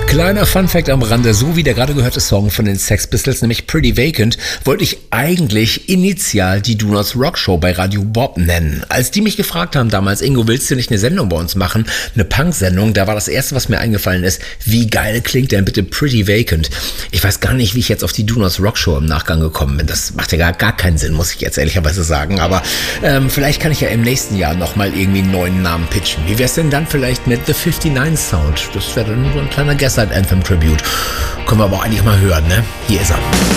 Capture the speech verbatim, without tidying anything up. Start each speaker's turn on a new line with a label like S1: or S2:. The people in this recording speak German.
S1: Kleiner Funfact am Rande, so wie der gerade gehörte Song von den Sex Pistols, nämlich Pretty Vacant, wollte ich eigentlich initial die Do Not Rock Show bei Radio Bob nennen. Als die mich gefragt haben damals, Ingo, willst du nicht eine Sendung bei uns machen, eine Punk-Sendung, da war das erste, was mir eingefallen ist, wie geil klingt denn bitte Pretty Vacant? Ich weiß gar nicht, wie ich jetzt auf die Do Not Rock Show im Nachgang gekommen bin. Das macht ja gar, gar keinen Sinn, muss ich jetzt ehrlicherweise sagen. Aber ähm, vielleicht kann ich ja im nächsten Jahr nochmal irgendwie einen neuen Namen pitchen. Wie wär's denn dann vielleicht mit The fifty-nine Sound? Das wäre dann so ein kleiner Guest Anthem Tribute. Können wir aber auch eigentlich mal hören, ne? Hier ist er.